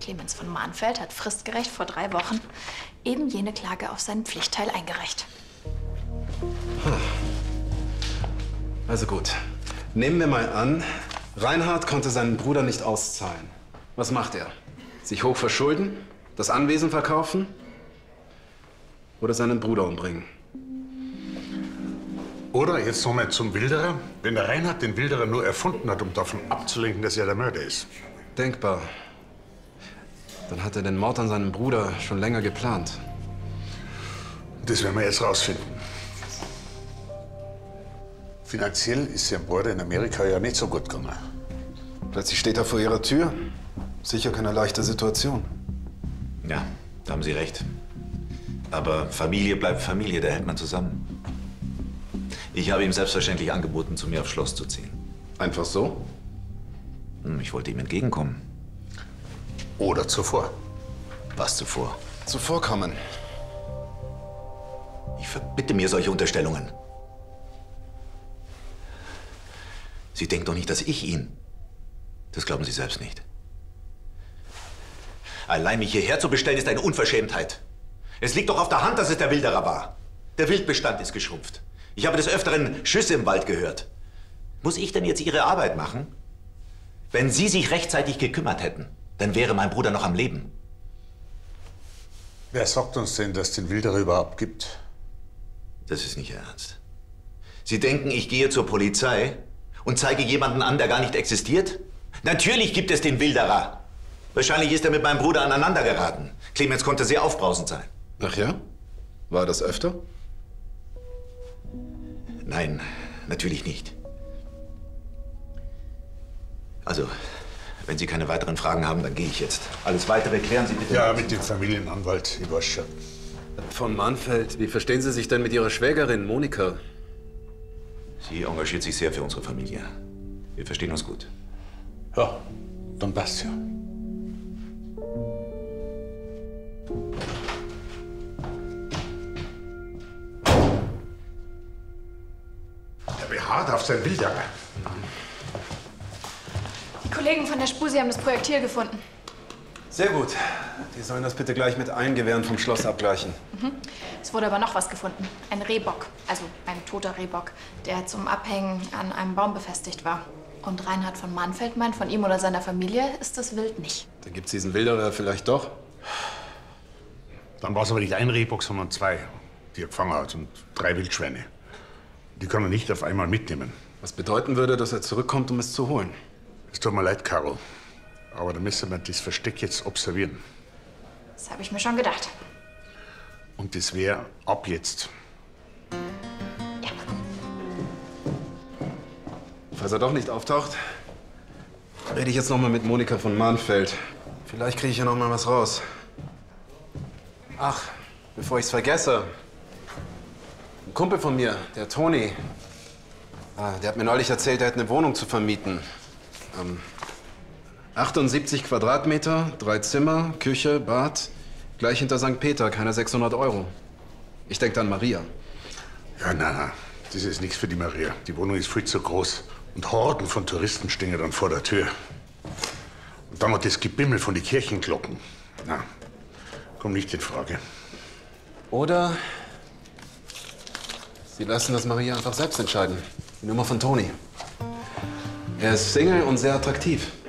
Clemens von Mahnfeld hat fristgerecht vor 3 Wochen eben jene Klage auf seinen Pflichtteil eingereicht. Also gut. Nehmen wir mal an, Reinhard konnte seinen Bruder nicht auszahlen. Was macht er? Sich hoch verschulden? Das Anwesen verkaufen? Oder seinen Bruder umbringen? Oder jetzt nochmal zum Wilderer. Wenn der Reinhard den Wilderer nur erfunden hat, um davon abzulenken, dass er der Mörder ist. Denkbar. Dann hat er den Mord an seinem Bruder schon länger geplant. Das werden wir jetzt rausfinden. Finanziell ist sein Bruder in Amerika ja nicht so gut gegangen. Plötzlich steht er vor ihrer Tür. Sicher keine leichte Situation. Ja, da haben Sie recht. Aber Familie bleibt Familie, da hält man zusammen. Ich habe ihm selbstverständlich angeboten, zu mir aufs Schloss zu ziehen. Einfach so? Ich wollte ihm entgegenkommen. Oder zuvor. Was zuvor? Zuvorkommen. Ich verbitte mir solche Unterstellungen. Sie denken doch nicht, dass ich ihn... Das glauben Sie selbst nicht. Allein mich hierher zu bestellen, ist eine Unverschämtheit. Es liegt doch auf der Hand, dass es der Wilderer war. Der Wildbestand ist geschrumpft. Ich habe des Öfteren Schüsse im Wald gehört. Muss ich denn jetzt Ihre Arbeit machen? Wenn Sie sich rechtzeitig gekümmert hätten, dann wäre mein Bruder noch am Leben. Wer sagt uns denn, dass es den Wilderer überhaupt gibt? Das ist nicht Ihr Ernst. Sie denken, ich gehe zur Polizei und zeige jemanden an, der gar nicht existiert? Natürlich gibt es den Wilderer. Wahrscheinlich ist er mit meinem Bruder aneinander geraten. Clemens konnte sehr aufbrausend sein. Ach ja? War das öfter? Nein, natürlich nicht. Also, wenn Sie keine weiteren Fragen haben, dann gehe ich jetzt. Alles Weitere klären Sie bitte. Ja, mit dem Familienanwalt, ich weiß schon. Von Mahnfeld, wie verstehen Sie sich denn mit Ihrer Schwägerin, Monika? Sie engagiert sich sehr für unsere Familie. Wir verstehen uns gut. Ja, dann passt's ja. Er beharrt auf sein Wilderer. Die Kollegen von der Spusi haben das Projektil gefunden. Sehr gut. Die sollen das bitte gleich mit allen Gewehren vom Schloss abgleichen. Es wurde aber noch was gefunden. Ein Rehbock, also ein toter Rehbock, der zum Abhängen an einem Baum befestigt war. Und Reinhard von Mahnfeld meint, von ihm oder seiner Familie ist das Wild nicht. Dann gibt's diesen Wilderer vielleicht doch. Dann war es aber nicht ein Rehbock, sondern 2, die er gefangen hat, und 3 Wildschweine. Die kann er nicht auf einmal mitnehmen. Was bedeuten würde, dass er zurückkommt, um es zu holen. Es tut mir leid, Carol. Aber da müssen wir das Versteck jetzt observieren. Das habe ich mir schon gedacht. Und das wäre ab jetzt. Ja. Falls er doch nicht auftaucht, rede ich jetzt noch mal mit Monika von Mahnfeld. Vielleicht kriege ich ja noch mal was raus. Ach, bevor ich's vergesse. Ein Kumpel von mir, der Toni, der hat mir neulich erzählt, er hat eine Wohnung zu vermieten. 78 Quadratmeter, 3 Zimmer, Küche, Bad, gleich hinter St. Peter, keine 600 €. Ich denke an Maria. Ja, nein, das ist nichts für die Maria. Die Wohnung ist viel zu groß. Und Horden von Touristen stehen dann vor der Tür. Und dann noch das Gebimmel von den Kirchenglocken. Na, kommt nicht in Frage. Oder Sie lassen das Maria einfach selbst entscheiden. Die Nummer von Toni. Er ist Single und sehr attraktiv.